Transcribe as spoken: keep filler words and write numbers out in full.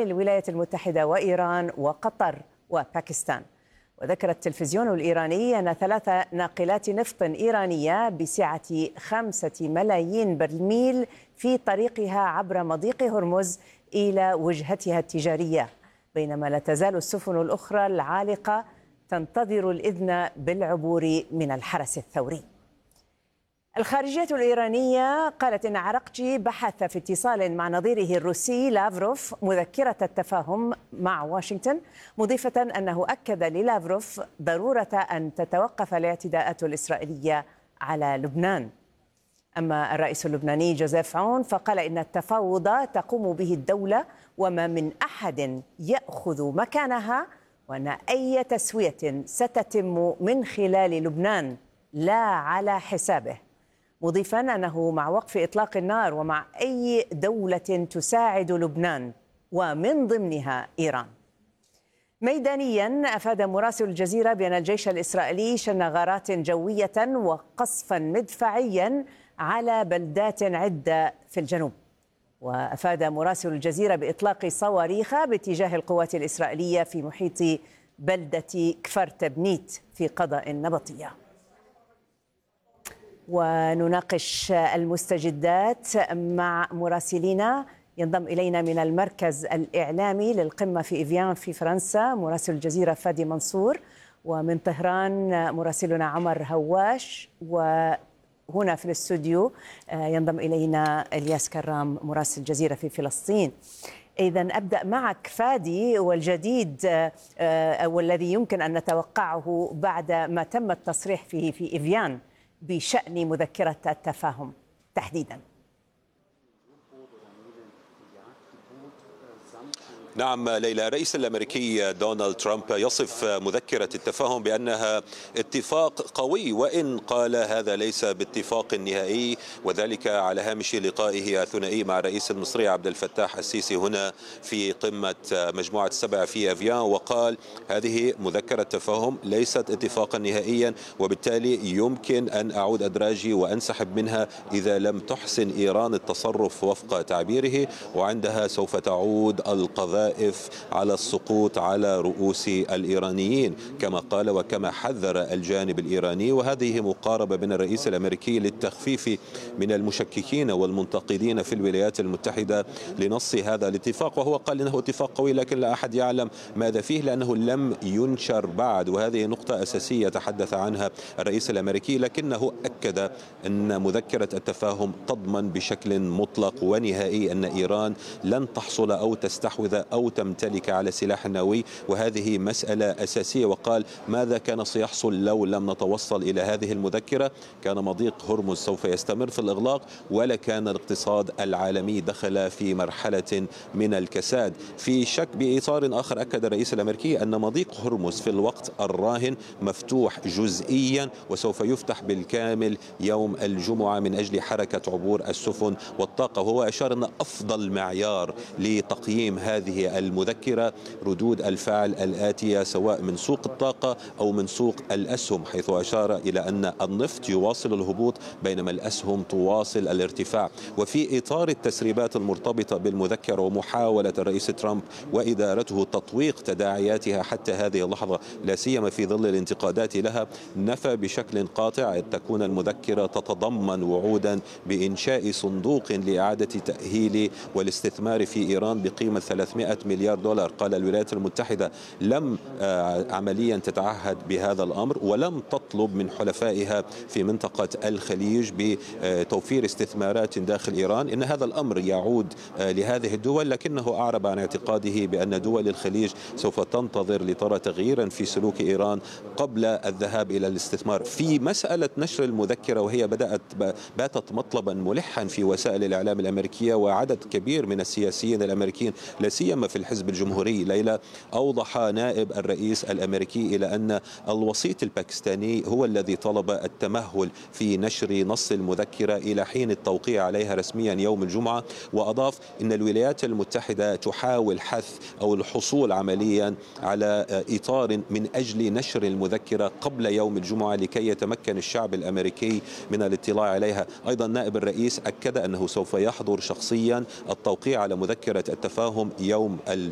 الولايات المتحدة وإيران وقطر وباكستان. وذكر التلفزيون الإيراني أن ثلاث ناقلات نفط إيرانية بسعة خمسة ملايين برميل في طريقها عبر مضيق هرمز إلى وجهتها التجارية، بينما لا تزال السفن الأخرى العالقة تنتظر الإذن بالعبور من الحرس الثوري. الخارجية الإيرانية قالت إن عراقجي بحث في اتصال مع نظيره الروسي لافروف مذكرة التفاهم مع واشنطن، مضيفة أنه أكد للافروف ضرورة أن تتوقف الاعتداءات الإسرائيلية على لبنان. أما الرئيس اللبناني جوزيف عون فقال إن التفاوض تقوم به الدولة وما من أحد يأخذ مكانها، وأن أي تسوية ستتم من خلال لبنان لا على حسابه، مضيفا أنه مع وقف إطلاق النار ومع أي دولة تساعد لبنان ومن ضمنها إيران. ميدانيا أفاد مراسل الجزيرة بأن الجيش الإسرائيلي شن غارات جوية وقصفا مدفعيا على بلدات عدة في الجنوب. وأفاد مراسل الجزيرة بإطلاق صواريخ باتجاه القوات الإسرائيلية في محيط بلدة كفر تبنيت في قضاء النبطية. ونناقش المستجدات مع مراسلينا. ينضم إلينا من المركز الإعلامي للقمة في إيفيان في فرنسا مراسل الجزيرة فادي منصور، ومن طهران مراسلنا عمر هواش، وهنا في الاستوديو ينضم إلينا الياس كرام مراسل الجزيرة في فلسطين. إذا أبدأ معك فادي، والجديد والذي يمكن أن نتوقعه بعد ما تم التصريح فيه في إيفيان بشأن مذكرة التفاهم تحديدا. نعم ليلى، الرئيس الأمريكي دونالد ترامب يصف مذكرة التفاهم بأنها اتفاق قوي، وإن قال هذا ليس باتفاق نهائي، وذلك على هامش لقائه الثنائي مع الرئيس المصري عبد الفتاح السيسي هنا في قمة مجموعة السبع في أفيان، وقال هذه مذكرة تفاهم ليست اتفاقا نهائيا، وبالتالي يمكن أن أعود أدراجي وأنسحب منها إذا لم تحسن إيران التصرف وفق تعبيره، وعندها سوف تعود القضاء على السقوط على رؤوس الإيرانيين كما قال وكما حذر الجانب الإيراني. وهذه مقاربة من الرئيس الأمريكي للتخفيف من المشككين والمنتقدين في الولايات المتحدة لنص هذا الاتفاق، وهو قال إنه اتفاق قوي لكن لا أحد يعلم ماذا فيه لأنه لم ينشر بعد، وهذه نقطة أساسية تحدث عنها الرئيس الأمريكي، لكنه أكد أن مذكرة التفاهم تضمن بشكل مطلق ونهائي أن إيران لن تحصل أو تستحوذ أو تمتلك على سلاح نووي، وهذه مسألة أساسية. وقال ماذا كان سيحصل لو لم نتوصل إلى هذه المذكرة؟ كان مضيق هرمز سوف يستمر في الإغلاق، ولكان الاقتصاد العالمي دخل في مرحلة من الكساد. في شك بإطار آخر أكد الرئيس الأمريكي أن مضيق هرمز في الوقت الراهن مفتوح جزئيا وسوف يفتح بالكامل يوم الجمعة من أجل حركة عبور السفن والطاقة. وهو أشار أن أفضل معيار لتقييم هذه المذكرة ردود الفعل الآتية سواء من سوق الطاقة أو من سوق الأسهم، حيث أشار إلى أن النفط يواصل الهبوط بينما الأسهم تواصل الارتفاع. وفي إطار التسريبات المرتبطة بالمذكرة ومحاولة الرئيس ترامب وإدارته تطويق تداعياتها حتى هذه اللحظة لا سيما في ظل الانتقادات لها، نفى بشكل قاطع أن تكون المذكرة تتضمن وعودا بإنشاء صندوق لإعادة تأهيل والاستثمار في إيران بقيمة ثلاثمائة مليار دولار. قال الولايات المتحدة لم عمليا تتعهد بهذا الأمر ولم تطلب من حلفائها في منطقة الخليج بتوفير استثمارات داخل إيران، إن هذا الأمر يعود لهذه الدول، لكنه أعرب عن اعتقاده بأن دول الخليج سوف تنتظر لترى تغييرا في سلوك إيران قبل الذهاب إلى الاستثمار. في مسألة نشر المذكرة وهي بدأت باتت مطلبا ملحا في وسائل الإعلام الأمريكية، وعدد كبير من السياسيين الأمريكيين لا سيما في الحزب الجمهوري ليلى أوضح نائب الرئيس الأمريكي إلى أن الوسيط الباكستاني هو الذي طلب التمهل في نشر نص المذكرة إلى حين التوقيع عليها رسميا يوم الجمعة. وأضاف أن الولايات المتحدة تحاول حث أو الحصول عمليا على إطار من أجل نشر المذكرة قبل يوم الجمعة لكي يتمكن الشعب الأمريكي من الاطلاع عليها. أيضا نائب الرئيس أكد أنه سوف يحضر شخصيا التوقيع على مذكرة التفاهم يوم